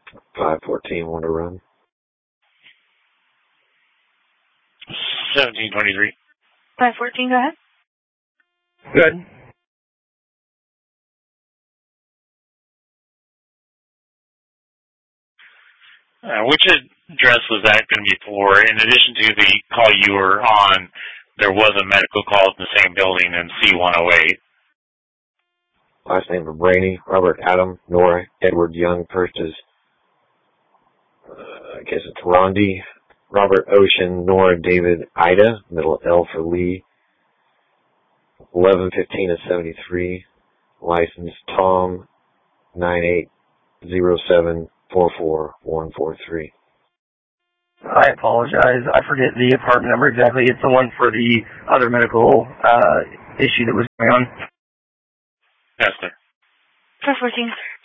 514 Wonder Run. 1723. 514, go ahead. Good. Which address was that going to be for? In addition to the call you were on, there was a medical call in the same building in C108. Last name of Brainy, Robert Adam, Nora, Edward Young. First is, I guess it's Rondi, Robert Ocean, Nora, David, Ida, middle L for Lee. 1115 is 73. License Tom, 9807444143. I apologize. I forget the apartment number exactly. It's the one for the other medical issue that was going on. Yes, sir. 514.